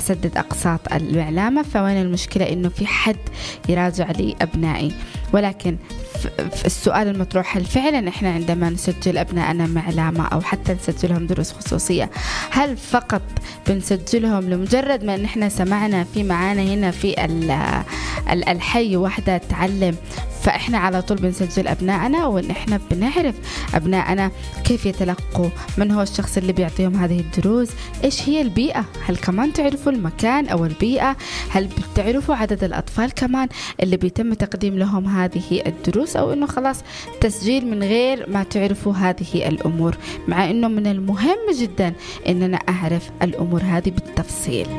أسدد أقساط الإعلامة، فوين المشكلة إنه في حد يراجع لي أبنائي؟ ولكن السؤال المطروح، هل فعلا إحنا عندما نسجل أبنائنا مع علامة أو حتى نسجلهم دروس خصوصية، هل فقط بنسجلهم لمجرد ما إن إحنا سمعنا في معانا هنا في الحي واحدة تعلم فإحنا على طول بنسجل أبنائنا، وإن إحنا بنعرف أبنائنا كيف يتلقوا، من هو الشخص اللي بيعطيهم هذه الدروس، إيش هي البيئة، هل كمان تعرفوا المكان أو البيئة، هل بتعرفوا عدد الأطفال كمان اللي بيتم تقديم لهم هذه الدروس، أو إنه خلاص تسجيل من غير ما تعرفوا هذه الأمور، مع إنه من المهم جدا إننا أعرف الأمور هذه بالتفصيل.